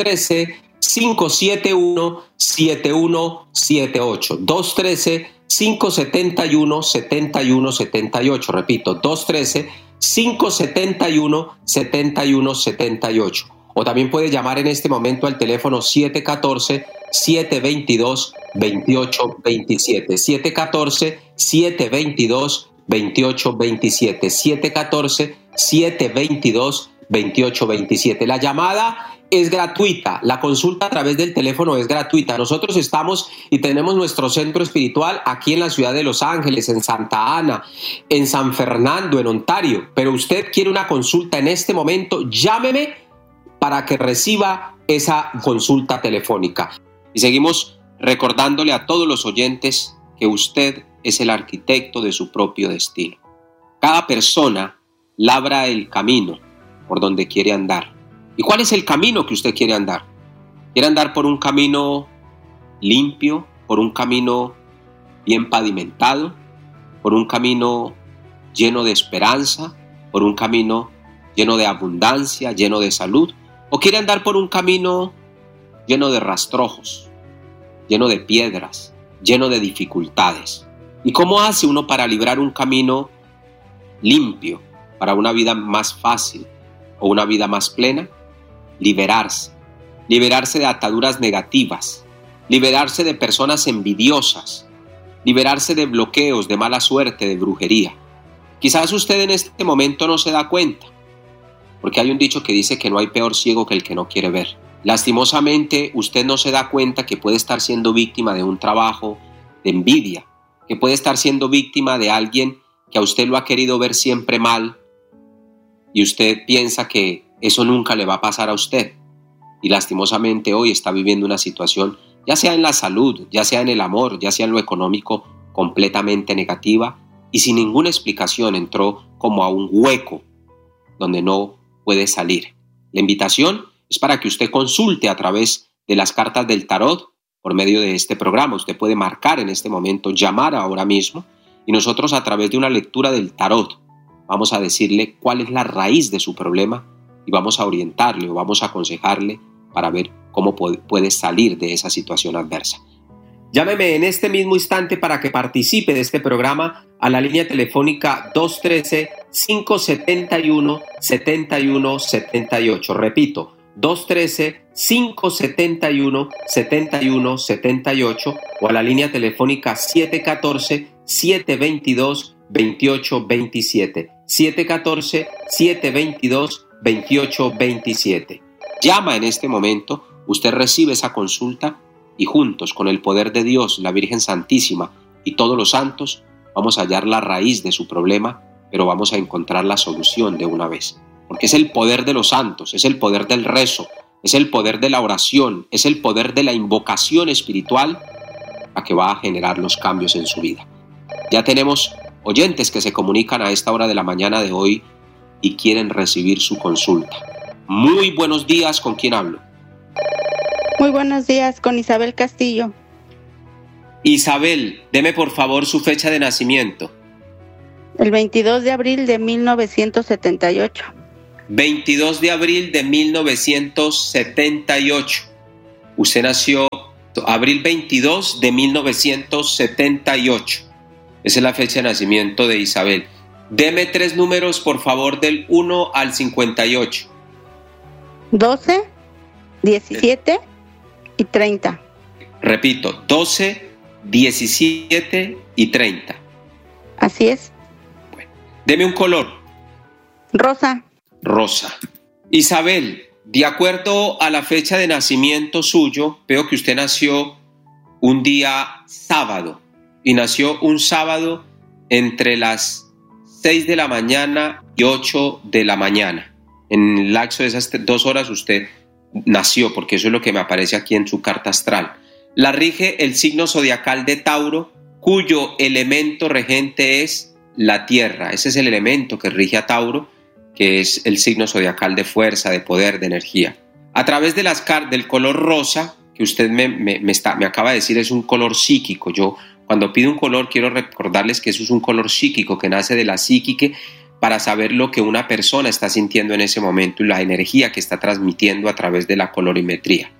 213-571-7178. 213-571-7178. Repito, 213-571-7178. O también puede llamar en este momento al teléfono 714-722-2827. 714-722-2827. 714-722-2827. La llamada es gratuita, la consulta a través del teléfono es gratuita. Nosotros estamos y tenemos nuestro centro espiritual aquí en la ciudad de Los Ángeles, en Santa Ana, en San Fernando, en Ontario. Pero usted quiere una consulta en este momento, llámeme para que reciba esa consulta telefónica. Y seguimos recordándole a todos los oyentes que usted es el arquitecto de su propio destino. Cada persona labra el camino por donde quiere andar. ¿Y cuál es el camino que usted quiere andar? ¿Quiere andar por un camino limpio, por un camino bien pavimentado, por un camino lleno de esperanza, por un camino lleno de abundancia, lleno de salud? ¿O quiere andar por un camino lleno de rastrojos, lleno de piedras, lleno de dificultades? ¿Y cómo hace uno para librar un camino limpio, para una vida más fácil o una vida más plena? Liberarse de ataduras negativas, liberarse de personas envidiosas, liberarse de bloqueos, de mala suerte, de brujería. Quizás usted en este momento no se da cuenta, porque hay un dicho que dice que no hay peor ciego que el que no quiere ver. Lastimosamente, usted no se da cuenta que puede estar siendo víctima de un trabajo de envidia, que puede estar siendo víctima de alguien que a usted lo ha querido ver siempre mal, y usted piensa que eso nunca le va a pasar a usted. Y lastimosamente hoy está viviendo una situación, ya sea en la salud, ya sea en el amor, ya sea en lo económico, completamente negativa, y sin ninguna explicación entró como a un hueco donde no puede salir. La invitación es para que usted consulte a través de las cartas del tarot por medio de este programa. Usted puede marcar en este momento, llamar ahora mismo, y nosotros a través de una lectura del tarot vamos a decirle cuál es la raíz de su problema y vamos a orientarle o vamos a aconsejarle para ver cómo puede salir de esa situación adversa. Llámeme en este mismo instante para que participe de este programa a la línea telefónica 213-571-7178. Repito, 213-571-7178 o a la línea telefónica 714-722-2827. 714-722-2827. Llama en este momento, usted recibe esa consulta y juntos, con el poder de Dios, la Virgen Santísima y todos los santos, vamos a hallar la raíz de su problema, pero vamos a encontrar la solución de una vez. Porque es el poder de los santos, es el poder del rezo, es el poder de la oración, es el poder de la invocación espiritual la que va a generar los cambios en su vida. Ya tenemos oyentes que se comunican a esta hora de la mañana de hoy y quieren recibir su consulta. Muy buenos días, ¿con quién hablo? Muy buenos días, con Isabel Castillo. Isabel, deme por favor su fecha de nacimiento. El 22 de abril de 1978. 22 de abril de 1978. Usted nació abril 22 de 1978. Esa es la fecha de nacimiento de Isabel. Deme 3 números, por favor, del 1 al 58. 12, 17 y 30. Repito, 12, 17 y 30. Así es. Bueno, deme un color. Rosa. Rosa. Isabel, de acuerdo a la fecha de nacimiento suyo, veo que usted nació un día sábado. Y nació un sábado entre las 6 de la mañana y 8 de la mañana. En el lapso de esas 2 horas usted nació, porque eso es lo que me aparece aquí en su carta astral. La rige el signo zodiacal de Tauro, cuyo elemento regente es la tierra. Ese es el elemento que rige a Tauro, que es el signo zodiacal de fuerza, de poder, de energía. A través de las del color rosa, que usted me acaba de decir, es un color psíquico. Yo, cuando pido un color, quiero recordarles que eso es un color psíquico, que nace de la psíquica, para saber lo que una persona está sintiendo en ese momento y la energía que está transmitiendo a través de la colorimetría.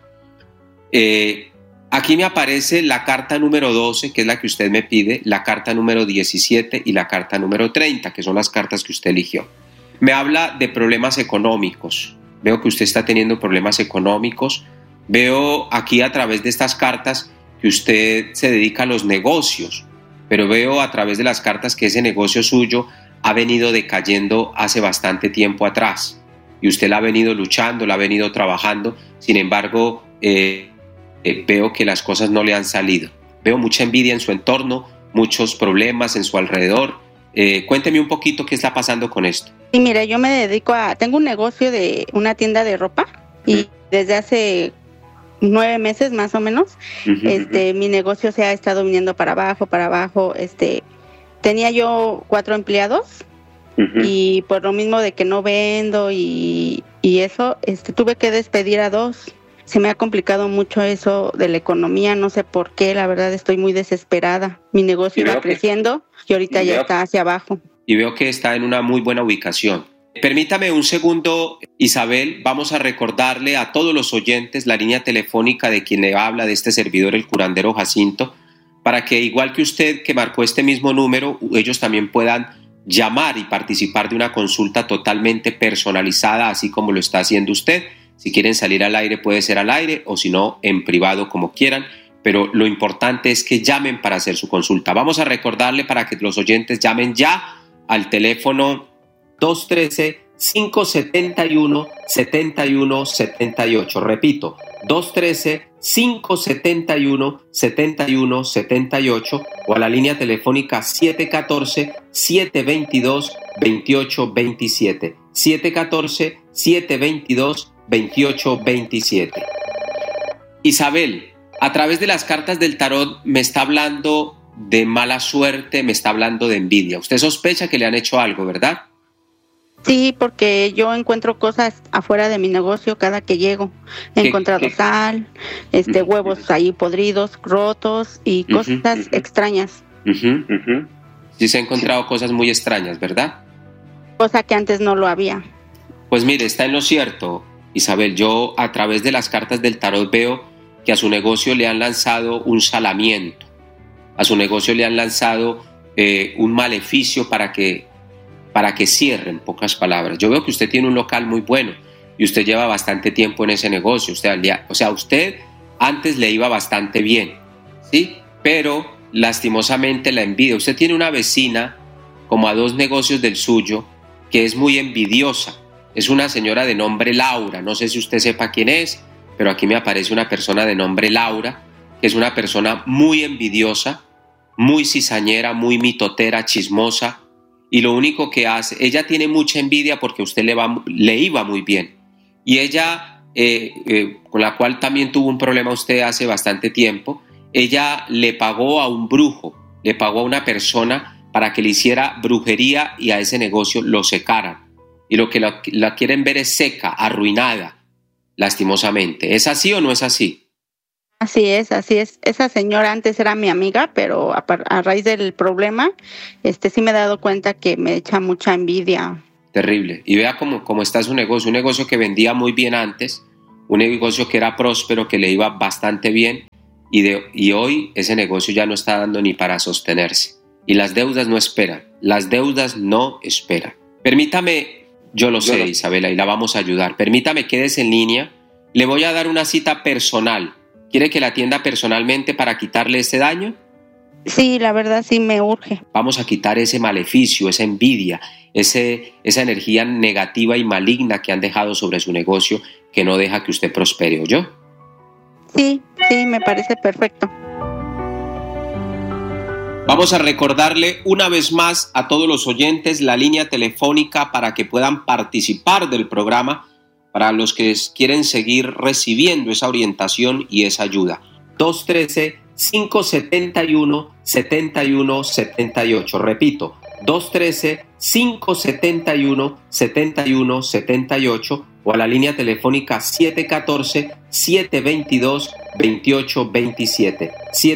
Aquí me aparece la carta número 12, que es la que usted me pide, la carta número 17 y la carta número 30, que son las cartas que usted eligió. Me habla de problemas económicos. Veo que usted está teniendo problemas económicos. Veo aquí a través de estas cartas que usted se dedica a los negocios, pero veo a través de las cartas que ese negocio suyo ha venido decayendo hace bastante tiempo atrás y usted la ha venido luchando, la ha venido trabajando. Sin embargo, veo que las cosas no le han salido. Veo mucha envidia en su entorno, muchos problemas en su alrededor. Cuénteme un poquito qué está pasando con esto. Sí, mire, yo me dedico tengo un negocio de una tienda de ropa y desde hace 9 meses más o menos, mi negocio se ha estado viniendo para abajo. Tenía yo 4 empleados y por lo mismo de que no vendo y eso, tuve que despedir a 2. Se me ha complicado mucho eso de la economía, no sé por qué, la verdad estoy muy desesperada. Mi negocio iba creciendo y ahorita ya está hacia abajo. Y veo que está en una muy buena ubicación. Permítame un segundo, Isabel, vamos a recordarle a todos los oyentes la línea telefónica de quien le habla, de este servidor, el curandero Jacinto, para que igual que usted que marcó este mismo número, ellos también puedan llamar y participar de una consulta totalmente personalizada, así como lo está haciendo usted. Si quieren salir al aire, puede ser al aire, o si no, en privado, como quieran, pero lo importante es que llamen para hacer su consulta. Vamos a recordarle para que los oyentes llamen ya al teléfono 213-571-7178. Repito, 213-571-7178 o a la línea telefónica 714-722-2827. 714-722-2827. Isabel, a través de las cartas del tarot me está hablando de mala suerte, me está hablando de envidia. Usted sospecha que le han hecho algo, ¿verdad? Sí, porque yo encuentro cosas afuera de mi negocio cada que llego. He encontrado sal, huevos ahí podridos, rotos y cosas extrañas. Sí, se han encontrado cosas muy extrañas, ¿verdad? Cosa que antes no lo había. Pues mire, está en lo cierto, Isabel. Yo a través de las cartas del tarot veo que a su negocio le han lanzado un salamiento. A su negocio le han lanzado un maleficio para que cierre, en pocas palabras. Yo veo que usted tiene un local muy bueno y usted lleva bastante tiempo en ese negocio. Usted antes le iba bastante bien, ¿sí? Pero lastimosamente la envidia. Usted tiene una vecina como a 2 negocios del suyo que es muy envidiosa. Es una señora de nombre Laura. No sé si usted sepa quién es, pero aquí me aparece una persona de nombre Laura, que es una persona muy envidiosa, muy cizañera, muy mitotera, chismosa. Y lo único que hace, ella tiene mucha envidia porque a usted le iba muy bien. Y ella, con la cual también tuvo un problema usted hace bastante tiempo, ella le pagó a un brujo, le pagó a una persona para que le hiciera brujería y a ese negocio lo secaran. Y lo que la quieren ver es seca, arruinada. lastimosamente. ¿Es así o no es así? Así es, así es. Esa señora antes era mi amiga, pero a raíz del problema, sí me he dado cuenta que me echa mucha envidia. Terrible. Y vea cómo está su negocio, un negocio que vendía muy bien antes, un negocio que era próspero, que le iba bastante bien, y hoy ese negocio ya no está dando ni para sostenerse. Y las deudas no esperan, las deudas no esperan. Permítame, yo lo sé, Isabela, y la vamos a ayudar. Permítame, quédese en línea. Le voy a dar una cita personal. ¿Quiere que la atienda personalmente para quitarle ese daño? Sí, la verdad sí me urge. Vamos a quitar ese maleficio, esa envidia, esa energía negativa y maligna que han dejado sobre su negocio, que no deja que usted prospere, ¿oyó? Sí, me parece perfecto. Vamos a recordarle una vez más a todos los oyentes la línea telefónica para que puedan participar del programa, para los que quieren seguir recibiendo esa orientación y esa ayuda. 213-571-7178. Repito, 213-571-7178 o a la línea telefónica 714-722-2827.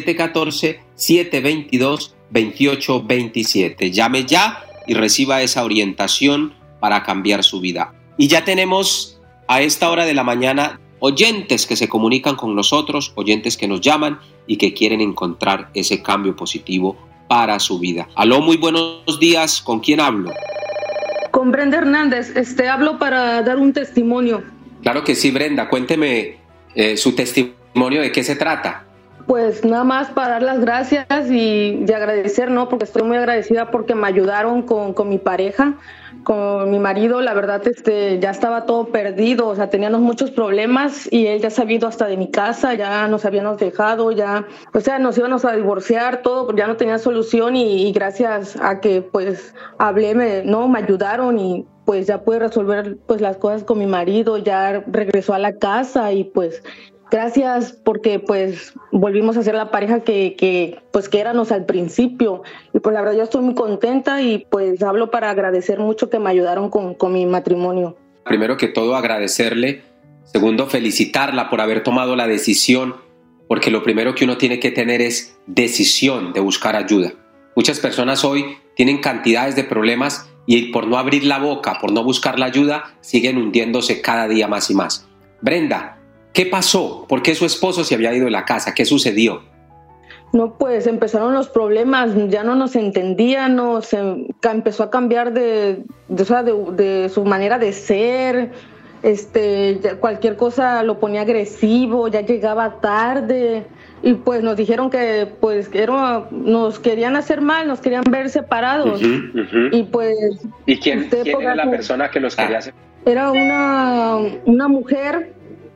714-722-2827. Llame ya y reciba esa orientación para cambiar su vida. Y ya tenemos a esta hora de la mañana oyentes que se comunican con nosotros, oyentes que nos llaman y que quieren encontrar ese cambio positivo para su vida. Aló, muy buenos días. ¿Con quién hablo? Con Brenda Hernández. Hablo para dar un testimonio. Claro que sí, Brenda. Cuénteme su testimonio, ¿de qué se trata? Pues nada más para dar las gracias y agradecer, ¿no? Porque estoy muy agradecida porque me ayudaron con mi pareja, con mi marido. La verdad, ya estaba todo perdido, o sea, teníamos muchos problemas y él ya se había ido hasta de mi casa, ya nos habíamos dejado, ya, o sea, nos íbamos a divorciar, todo, ya no tenía solución y gracias a que, pues, hablé, me ayudaron y pues ya pude resolver, pues, las cosas con mi marido, ya regresó a la casa y pues gracias porque pues volvimos a ser la pareja que éramos al principio y pues la verdad yo estoy muy contenta y pues hablo para agradecer mucho que me ayudaron con mi matrimonio. Primero que todo agradecerle, segundo felicitarla por haber tomado la decisión, porque lo primero que uno tiene que tener es decisión de buscar ayuda. Muchas personas hoy tienen cantidades de problemas y por no abrir la boca, por no buscar la ayuda, siguen hundiéndose cada día más y más. Brenda, ¿qué pasó? ¿Por qué su esposo se había ido de la casa? ¿Qué sucedió? No, pues empezaron los problemas, ya no nos entendían, empezó a cambiar de su manera de ser, cualquier cosa lo ponía agresivo, ya llegaba tarde y pues nos dijeron que pues nos querían hacer mal, nos querían ver separados. Y pues... ¿Y quién era la persona que los quería hacer? Era una mujer,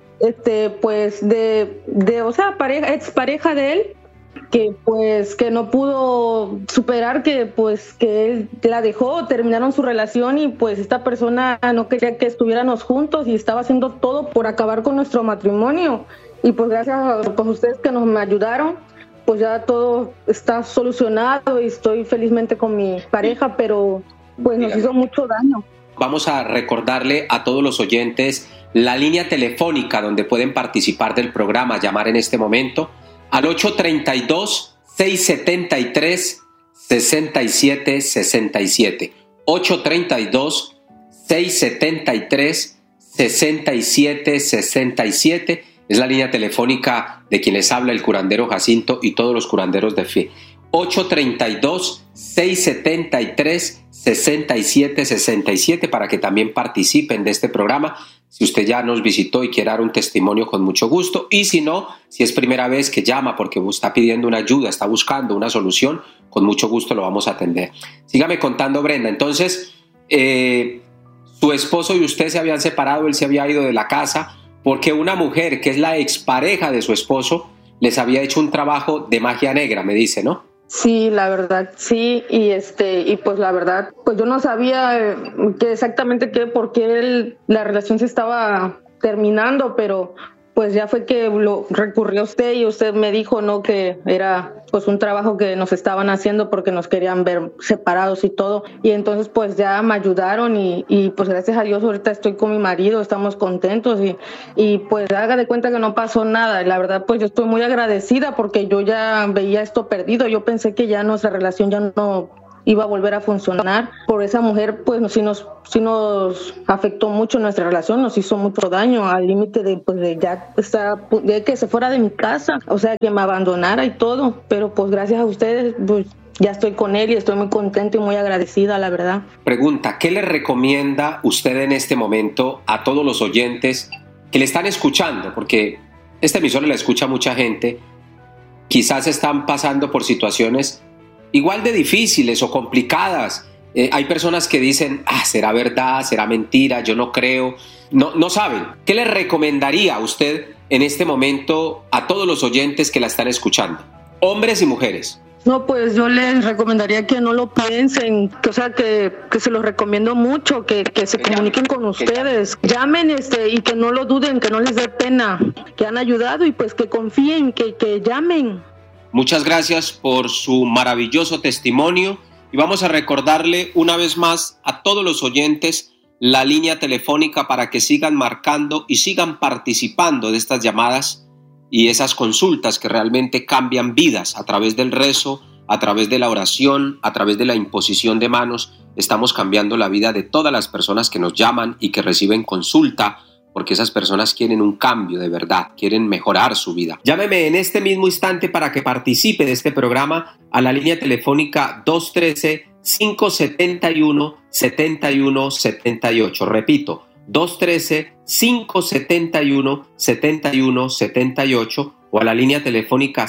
pues expareja de él, que no pudo superar que él la dejó, terminaron su relación y pues esta persona no quería que estuviéramos juntos y estaba haciendo todo por acabar con nuestro matrimonio y pues gracias a ustedes que nos ayudaron, pues ya todo está solucionado y estoy felizmente con mi pareja, pero pues nos hizo mucho daño. Vamos a recordarle a todos los oyentes la línea telefónica donde pueden participar del programa, llamar en este momento al 832-673-6767. 832-673-6767 es la línea telefónica de quien les habla el curandero Jacinto y todos los curanderos de fe. 832-673-6767 para que también participen de este programa. Si usted ya nos visitó y quiere dar un testimonio, con mucho gusto. Y si no, si es primera vez que llama porque está pidiendo una ayuda, está buscando una solución, con mucho gusto lo vamos a atender. Sígame contando, Brenda. Entonces, su esposo y usted se habían separado, él se había ido de la casa porque una mujer que es la expareja de su esposo les había hecho un trabajo de magia negra, me dice, ¿no? Sí, la verdad, sí, y pues la verdad, pues yo no sabía por qué la relación se estaba terminando, pero pues ya fue que lo recurrió a usted y usted me dijo, ¿no?, que era pues un trabajo que nos estaban haciendo porque nos querían ver separados y todo. Y entonces pues ya me ayudaron y pues gracias a Dios ahorita estoy con mi marido, estamos contentos y pues haga de cuenta que no pasó nada. La verdad pues yo estoy muy agradecida porque yo ya veía esto perdido. Yo pensé que ya nuestra relación ya no iba a volver a funcionar. Por esa mujer pues sí nos afectó mucho nuestra relación, nos hizo mucho daño al límite de que se fuera de mi casa, o sea, que me abandonara y todo, pero pues gracias a ustedes pues ya estoy con él y estoy muy contenta y muy agradecida, la verdad. Pregunta, ¿qué le recomienda usted en este momento a todos los oyentes que le están escuchando? Porque esta emisora la escucha mucha gente, quizás están pasando por situaciones igual de difíciles o complicadas. Hay personas que dicen, ¿será verdad? ¿Será mentira? Yo no creo. No saben. ¿Qué le recomendaría a usted en este momento a todos los oyentes que la están escuchando? Hombres y mujeres. No, pues yo les recomendaría que no lo piensen, que se los recomiendo mucho, que se comuniquen con ustedes, llamen y que no lo duden, que no les dé pena, que han ayudado y pues que confíen, que llamen. Muchas gracias por su maravilloso testimonio y vamos a recordarle una vez más a todos los oyentes la línea telefónica para que sigan marcando y sigan participando de estas llamadas y esas consultas que realmente cambian vidas a través del rezo, a través de la oración, a través de la imposición de manos. Estamos cambiando la vida de todas las personas que nos llaman y que reciben consulta, porque esas personas quieren un cambio de verdad, quieren mejorar su vida. Llámeme en este mismo instante para que participe de este programa a la línea telefónica 213-571-7178. Repito, 213-571-7178 o a la línea telefónica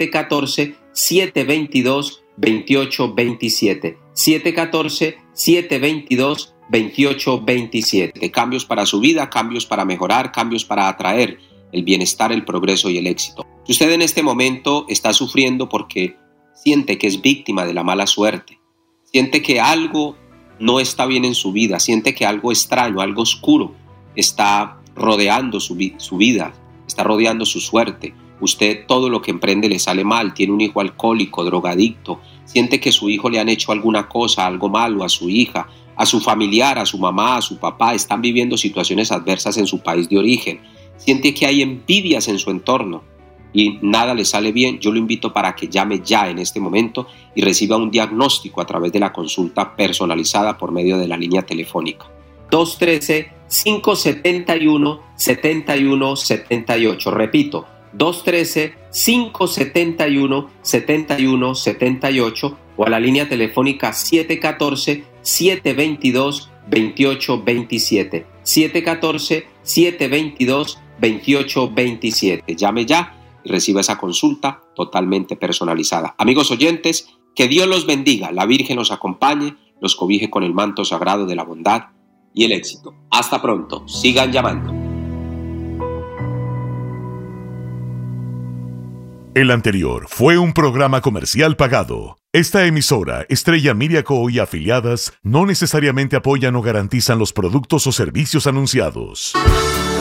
714-722-2827. 714-722-2827. Cambios para su vida, cambios para mejorar, cambios para atraer el bienestar, el progreso y el éxito. Si usted en este momento está sufriendo porque siente que es víctima de la mala suerte, siente que algo no está bien en su vida, siente que algo extraño, algo oscuro está rodeando su vida, está rodeando su suerte, usted todo lo que emprende le sale mal, tiene un hijo alcohólico, drogadicto, siente que su hijo le han hecho alguna cosa, algo malo a su hija, a su familiar, a su mamá, a su papá, están viviendo situaciones adversas en su país de origen, siente que hay envidias en su entorno y nada le sale bien, yo lo invito para que llame ya en este momento y reciba un diagnóstico a través de la consulta personalizada por medio de la línea telefónica. 213-571-7178. Repito, 213-571-7178 o a la línea telefónica 714-722-2827. 714-722-2827. Llame ya y reciba esa consulta totalmente personalizada. Amigos oyentes, que Dios los bendiga, la Virgen los acompañe, los cobije con el manto sagrado de la bondad y el éxito. Hasta pronto, sigan llamando. El anterior fue un programa comercial pagado. Esta emisora, Estrella Miracle y afiliadas, no necesariamente apoyan o garantizan los productos o servicios anunciados.